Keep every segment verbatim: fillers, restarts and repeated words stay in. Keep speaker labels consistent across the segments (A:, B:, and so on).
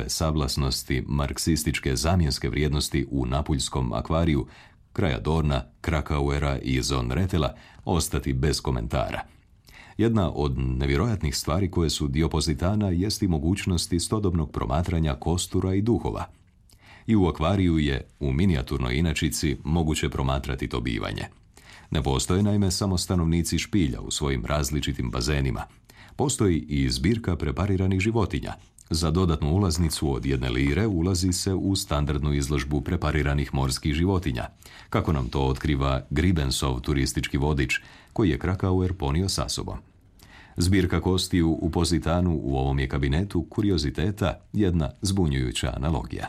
A: ove sablasnosti marksističke zamjenske vrijednosti u napuljskom akvariju, kraj Adorna, Krakauera i von Rethela, ostati bez komentara. Jedna od nevjerojatnih stvari koje su dio Positana jest i mogućnost istodobnog promatranja kostura i duhova. I u akvariju je, u minijaturnoj inačici, moguće promatrati to bivanje. Ne postoje naime samo stanovnici špilja u svojim različitim bazenima. Postoji i zbirka prepariranih životinja. Za dodatnu ulaznicu od jedne lire ulazi se u standardnu izložbu prepariranih morskih životinja, kako nam to otkriva Gribensov turistički vodič, koji je Krakauer ponio sa sobom. Zbirka kostiju u Positanu u ovom je kabinetu kurioziteta jedna zbunjujuća analogija.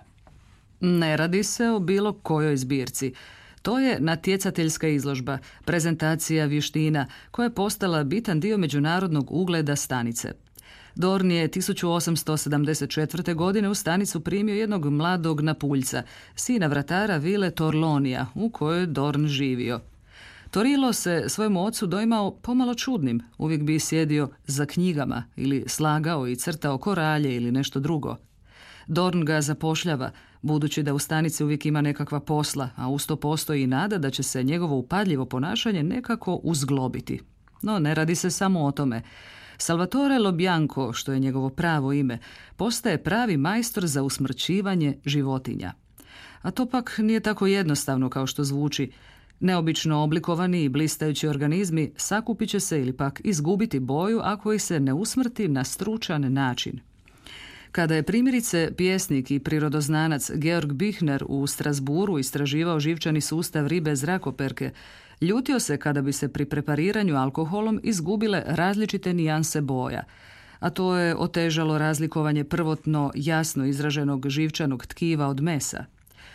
B: Ne radi se o bilo kojoj zbirci. To je natjecateljska izložba, prezentacija vještina koja je postala bitan dio međunarodnog ugleda stanice. Dorn je tisuću osamsto sedamdeset četvrte. godine u stanicu primio jednog mladog Napuljca, sina vratara vile Torlonija, u kojoj je Dorn živio. Torilo se svojemu ocu doimao pomalo čudnim, uvijek bi sjedio za knjigama ili slagao i crtao koralje ili nešto drugo. Dorn ga zapošljava, budući da u stanici uvijek ima nekakva posla, a uz to postoji i nada da će se njegovo upadljivo ponašanje nekako uzglobiti. No, ne radi se samo o tome. Salvatore Lobianco, što je njegovo pravo ime, postaje pravi majstor za usmrćivanje životinja. A to pak nije tako jednostavno kao što zvuči. Neobično oblikovani i blistajući organizmi sakupit će se ili pak izgubiti boju ako ih se ne usmrti na stručan način. Kada je primjerice pjesnik i prirodoznanac Georg Büchner u Strasburu istraživao živčani sustav ribe zrakoperke, ljutio se kada bi se pri prepariranju alkoholom izgubile različite nijanse boja, a to je otežalo razlikovanje prvotno jasno izraženog živčanog tkiva od mesa.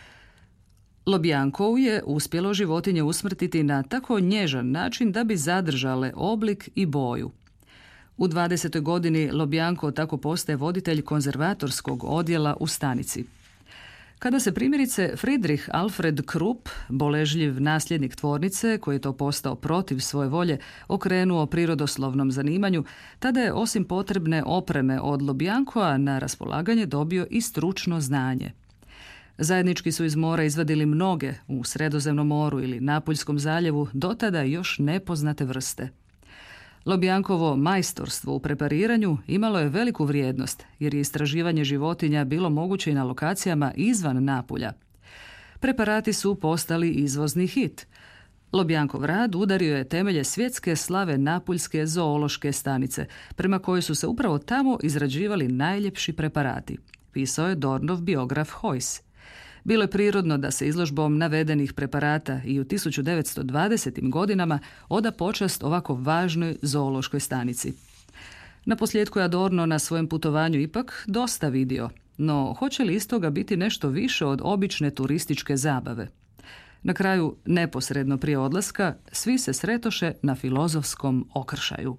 B: Lobiancovu je uspjelo životinje usmrtiti na tako nježan način da bi zadržale oblik i boju. U dvadesetoj godini Lobianco tako postaje voditelj konzervatorskog odjela u stanici. Kada se primjerice Friedrich Alfred Krupp, boležljiv nasljednik tvornice, koji je to postao protiv svoje volje, okrenuo prirodoslovnom zanimanju, tada je osim potrebne opreme od Lobiancoa na raspolaganje dobio i stručno znanje. Zajednički su iz mora izvadili mnoge u Sredozemnom moru ili Napuljskom zaljevu dotada još nepoznate vrste. Lobiancovo majstorstvo u prepariranju imalo je veliku vrijednost, jer je istraživanje životinja bilo moguće i na lokacijama izvan Napulja. Preparati su postali izvozni hit. Lobiancov rad udario je temelje svjetske slave Napuljske zoološke stanice, prema kojoj su se upravo tamo izrađivali najljepši preparati, pisao je Dornov biograf Heuss. Bilo je prirodno da se izložbom navedenih preparata i u tisuću devetsto dvadesetim godinama oda počast ovako važnoj zoološkoj stanici. Naposljetku je Adorno na svojem putovanju ipak dosta vidio, no hoće li iz toga biti nešto više od obične turističke zabave? Na kraju, neposredno prije odlaska, svi se sretoše na filozofskom okršaju.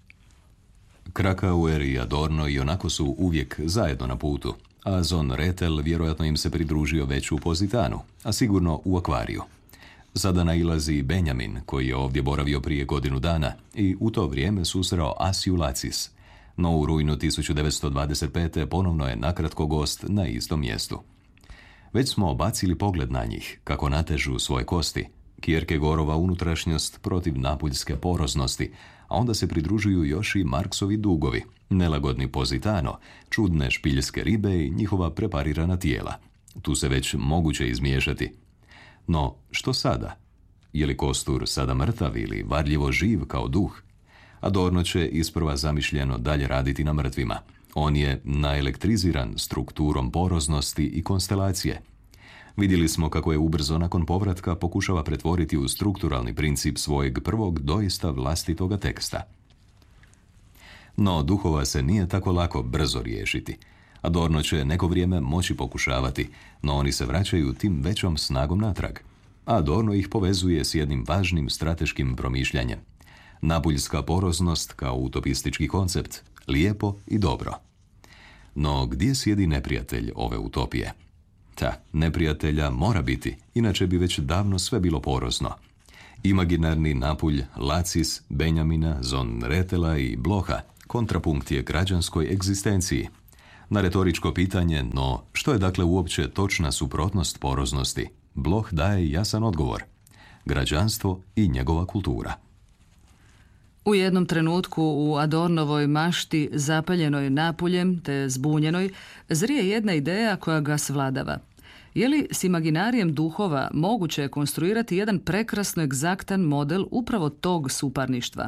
A: Krakauer i Adorno i onako su uvijek zajedno na putu, a von Rethel vjerojatno im se pridružio već u Positanu, a sigurno u akvariju. Sada nailazi Benjamin, koji je ovdje boravio prije godinu dana i u to vrijeme susreo Asiju Lacis, no u rujnu tisuću devetsto dvadeset pete. ponovno je nakratko gost na istom mjestu. Već smo obacili pogled na njih, kako natežu svoje kosti, Kierkegaardova unutrašnjost protiv napuljske poroznosti, a onda se pridružuju još i Marksovi dugovi, nelagodni Positano, čudne špiljske ribe i njihova preparirana tijela. Tu se već moguće izmiješati. No, što sada? Je li kostur sada mrtav ili varljivo živ kao duh? Adorno će isprva zamišljeno dalje raditi na mrtvima. On je naelektriziran strukturom poroznosti i konstelacije. Vidjeli smo kako je ubrzo nakon povratka pokušava pretvoriti u strukturalni princip svojeg prvog doista vlastitoga teksta. No, duhova se nije tako lako brzo riješiti. Adorno će neko vrijeme moći pokušavati, no oni se vraćaju tim većom snagom natrag. Adorno ih povezuje s jednim važnim strateškim promišljanjem. Napuljska poroznost kao utopistički koncept, lijepo i dobro. No, gdje sjedi neprijatelj ove utopije? Ta, neprijatelja mora biti, inače bi već davno sve bilo porozno. Imaginarni Napulj, Lacis, Benjamina, von Rethela i Bloha kontrapunkt je građanskoj egzistenciji. Na retoričko pitanje, no što je dakle uopće točna suprotnost poroznosti, Bloch daje jasan odgovor. Građanstvo i njegova kultura.
B: U jednom trenutku u Adornovoj mašti zapaljenoj napuljem te zbunjenoj zrije jedna ideja koja ga svladava. Je li s imaginarijem duhova moguće konstruirati jedan prekrasno egzaktan model upravo tog suparništva?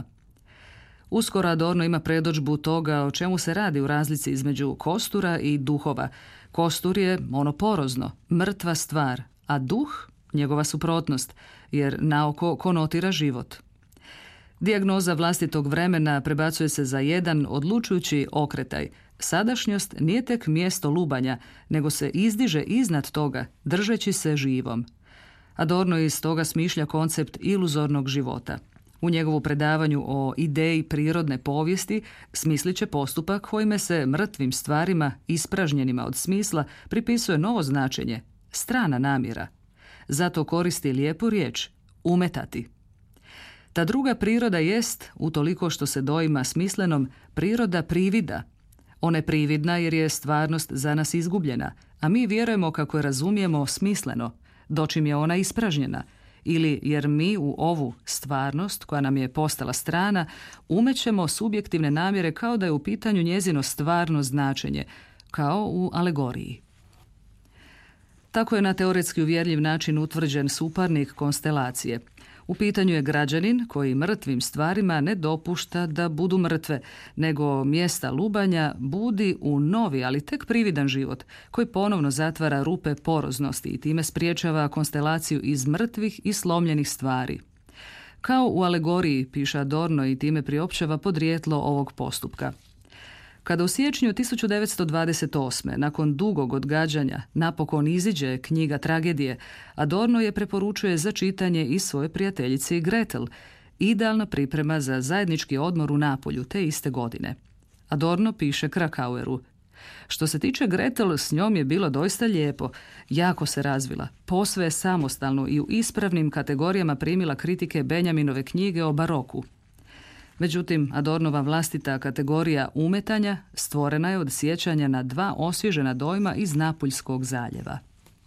B: Uskoro Adorno ima predodžbu toga o čemu se radi u razlici između kostura i duhova. Kostur je ono porozno, mrtva stvar, a duh njegova suprotnost, jer naoko konotira život. Dijagnoza vlastitog vremena prebacuje se za jedan odlučujući okretaj. Sadašnjost nije tek mjesto lubanja, nego se izdiže iznad toga, držeći se živom. Adorno iz toga smišlja koncept iluzornog života. U njegovu predavanju o ideji prirodne povijesti smislit će postupak kojime se mrtvim stvarima, ispražnjenima od smisla, pripisuje novo značenje, strana namjera. Zato koristi lijepu riječ, umetati. Ta druga priroda jest, utoliko što se doima smislenom, priroda privida. Ona je prividna jer je stvarnost za nas izgubljena, a mi vjerujemo kako je razumijemo smisleno, dočim je ona ispražnjena, ili jer mi u ovu stvarnost, koja nam je postala strana, umećemo subjektivne namjere kao da je u pitanju njezino stvarno značenje, kao u alegoriji. Tako je na teoretski uvjerljiv način utvrđen suparnik konstelacije. U pitanju je građanin koji mrtvim stvarima ne dopušta da budu mrtve, nego mjesta lubanja budi u novi, ali tek prividan život, koji ponovno zatvara rupe poroznosti i time spriječava konstelaciju iz mrtvih i slomljenih stvari. Kao u alegoriji, piše Adorno i time priopćava podrijetlo ovog postupka. Kada u siječnju tisuću devetsto dvadeset osme. nakon dugog odgađanja, napokon iziđe knjiga tragedije, Adorno je preporučuje za čitanje i svoje prijateljici Gretel, idealna priprema za zajednički odmor u Napolju te iste godine. Adorno piše Krakaueru: što se tiče Gretel, s njom je bilo doista lijepo, jako se razvila, posve je samostalno i u ispravnim kategorijama primila kritike Benjaminove knjige o baroku. Međutim, Adornova vlastita kategorija umetanja stvorena je od sjećanja na dva osvježena dojma iz Napuljskog zaljeva.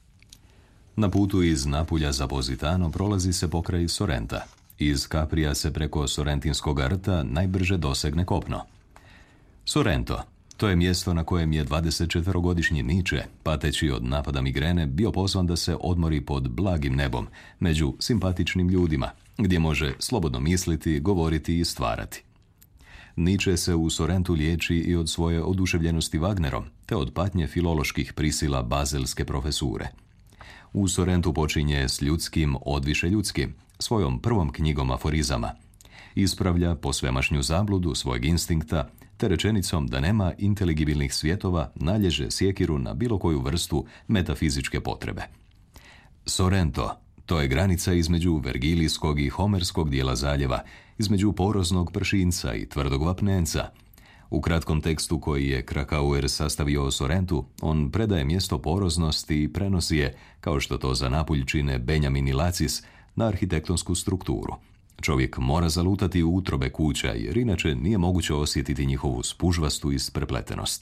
A: Na putu iz Napulja za Positano prolazi se pokraj Sorenta. Iz Kaprija se preko Sorentinskog rta najbrže dosegne kopno. Sorento, to je mjesto na kojem je dvadesetčetverogodišnji Nietzsche, pateći od napada migrene, bio pozvan da se odmori pod blagim nebom, među simpatičnim ljudima, gdje može slobodno misliti, govoriti i stvarati. Nietzsche se u Sorentu liječi i od svoje oduševljenosti Wagnerom, te od patnje filoloških prisila bazelske profesure. U Sorentu počinje s ljudskim odviše ljudskim, svojom prvom knjigom aforizama. Ispravlja posvemašnju zabludu svojeg instinkta, te rečenicom da nema inteligibilnih svjetova nalježe sjekiru na bilo koju vrstu metafizičke potrebe. Sorento, to je granica između vergilijskog i homerskog dijela zaljeva, između poroznog pršinca i tvrdog vapnenca. U kratkom tekstu koji je Krakauer sastavio o Sorentu, on predaje mjesto poroznosti i prenosi je, kao što to za Napulj čine Benjamin i Lacis, na arhitektonsku strukturu. Čovjek mora zalutati u utrobe kuća, jer inače nije moguće osjetiti njihovu spužvastu isprepletenost.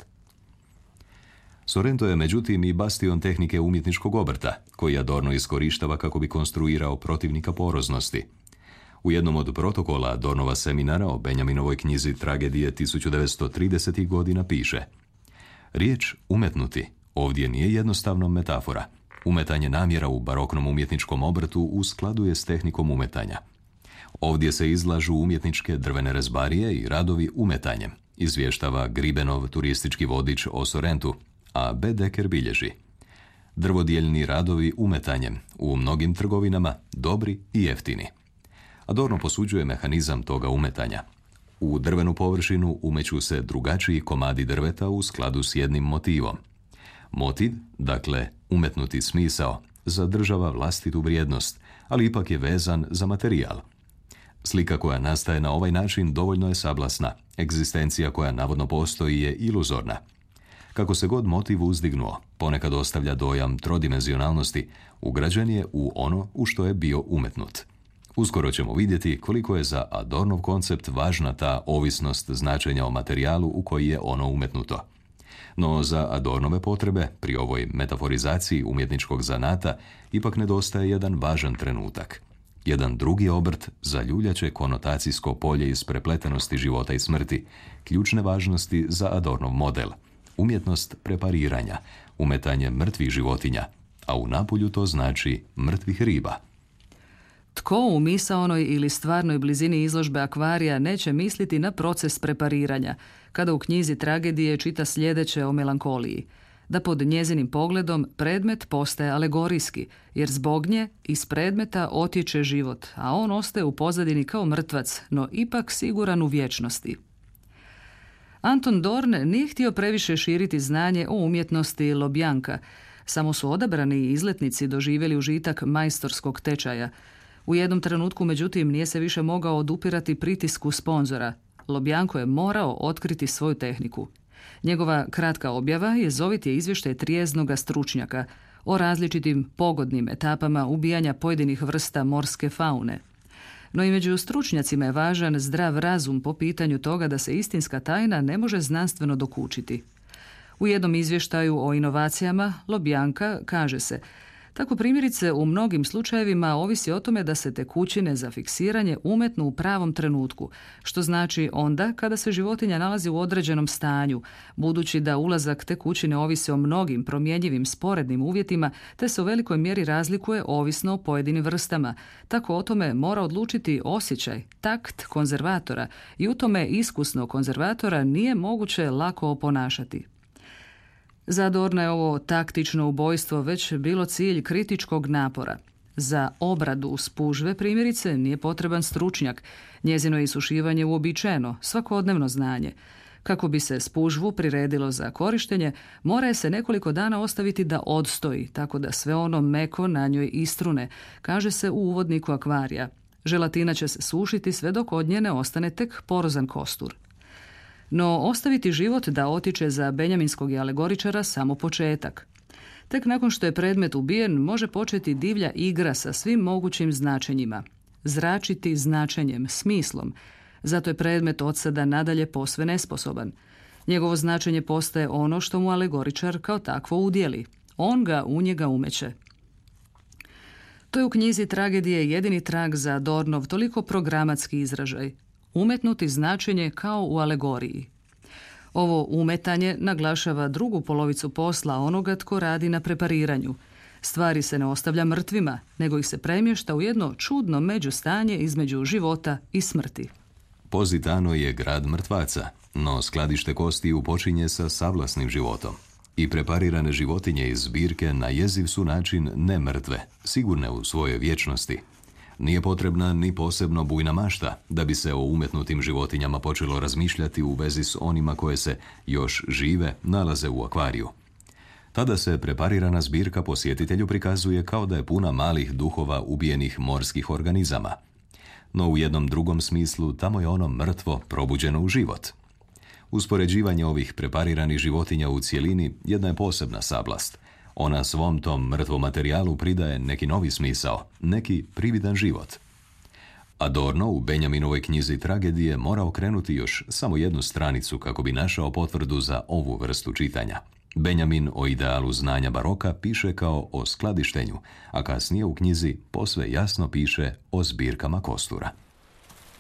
A: Sorento je međutim i bastion tehnike umjetničkog obrta, koji Adorno iskorištava kako bi konstruirao protivnika poroznosti. U jednom od protokola Adornova seminara o Benjaminovoj knjizi Tragedije tisuću devetsto tridesetih godina piše: riječ umetnuti ovdje nije jednostavno metafora. Umetanje namjera u baroknom umjetničkom obrtu u skladu je s tehnikom umetanja. Ovdje se izlažu umjetničke drvene rezbarije i radovi umetanjem, izvještava Gribenov turistički vodič o Sorentu, a Bedeker bilježi: drvodjeljni radovi umetanjem, u mnogim trgovinama dobri i jeftini. Adorno posuđuje mehanizam toga umetanja. U drvenu površinu umeću se drugačiji komadi drveta u skladu s jednim motivom. Motiv, dakle umetnuti smisao, zadržava vlastitu vrijednost, ali ipak je vezan za materijal. Slika koja nastaje na ovaj način dovoljno je sablasna. Egzistencija koja navodno postoji je iluzorna. Kako se god motiv uzdignuo, ponekad ostavlja dojam trodimenzionalnosti, ugrađen je u ono u što je bio umetnut. Uskoro ćemo vidjeti koliko je za Adornov koncept važna ta ovisnost značenja o materijalu u koji je ono umetnuto. No za Adornove potrebe, pri ovoj metaforizaciji umjetničkog zanata, ipak nedostaje jedan važan trenutak. Jedan drugi obrt za ljuljače konotacijsko polje iz prepletenosti života i smrti, ključne važnosti za Adornov model, umjetnost prepariranja, umetanje mrtvih životinja, a u Napulju to znači mrtvih riba.
B: Tko u misaonoj ili stvarnoj blizini izložbe akvarija neće misliti na proces prepariranja, kada u knjizi Tragedije čita sljedeće o melankoliji? Da pod njezinim pogledom predmet postaje alegorijski, jer zbog nje iz predmeta otječe život, a on ostaje u pozadini kao mrtvac, no ipak siguran u vječnosti. Anton Dorn nije htio previše širiti znanje o umjetnosti Lobjanka, samo su odabrani izletnici doživjeli užitak majstorskog tečaja. U jednom trenutku, međutim, nije se više mogao odupirati pritisku sponzora. Lobjanko je morao otkriti svoju tehniku. Njegova kratka objava je zovit je izvještaj trijeznoga stručnjaka o različitim pogodnim etapama ubijanja pojedinih vrsta morske faune. No i među stručnjacima je važan zdrav razum po pitanju toga da se istinska tajna ne može znanstveno dokučiti. U jednom izvještaju o inovacijama Lobjanka kaže se: tako primjerice u mnogim slučajevima ovisi o tome da se tekućine za fiksiranje umetnu u pravom trenutku, što znači onda kada se životinja nalazi u određenom stanju, budući da ulazak tekućine ovisi o mnogim promjenjivim sporednim uvjetima, te se u velikoj mjeri razlikuje ovisno o pojedinim vrstama. Tako o tome mora odlučiti osjećaj, takt konzervatora i u tome iskusnog konzervatora nije moguće lako oponašati. Za Adorna je ovo taktično ubojstvo već bilo cilj kritičkog napora. Za obradu spužve primjerice nije potreban stručnjak, njezino je isušivanje uobičajeno, svakodnevno znanje. Kako bi se spužvu priredilo za korištenje, mora je se nekoliko dana ostaviti da odstoji, tako da sve ono meko na njoj istrune, kaže se u uvodniku akvarija. Želatina će se sušiti sve dok od nje ne ostane tek porozan kostur. No ostaviti život da otiče za benjaminskog i alegoričara samo početak. Tek nakon što je predmet ubijen može početi divlja igra sa svim mogućim značenjima. Zračiti značenjem, smislom. Zato je predmet od sada nadalje posve nesposoban. Njegovo značenje postaje ono što mu alegoričar kao takvo udjeli. On ga u njega umeće. To je u knjizi Tragedije jedini trag za Adornov toliko programatski izražaj. Umetnuti značenje kao u alegoriji. Ovo umetanje naglašava drugu polovicu posla onoga tko radi na prepariranju. Stvari se ne ostavlja mrtvima, nego ih se premješta u jedno čudno međustanje između života i smrti.
A: Positano je grad mrtvaca, no skladište kostiju počinje sa savlasnim životom. I preparirane životinje iz zbirke na jeziv su način ne mrtve, sigurne u svojoj vječnosti. Nije potrebna ni posebno bujna mašta da bi se o umetnutim životinjama počelo razmišljati u vezi s onima koje se još žive nalaze u akvariju. Tada se preparirana zbirka posjetitelju prikazuje kao da je puna malih duhova ubijenih morskih organizama. No u jednom drugom smislu tamo je ono mrtvo probuđeno u život. Uspoređivanje ovih prepariranih životinja u cjelini jedna je posebna sablast. Ona svom tom mrtvom materijalu pridaje neki novi smisao, neki prividan život. Adorno u Benjaminovoj knjizi Tragedije mora okrenuti još samo jednu stranicu kako bi našao potvrdu za ovu vrstu čitanja. Benjamin o idealu znanja baroka piše kao o skladištenju, a kasnije u knjizi posve jasno piše o zbirkama kostura.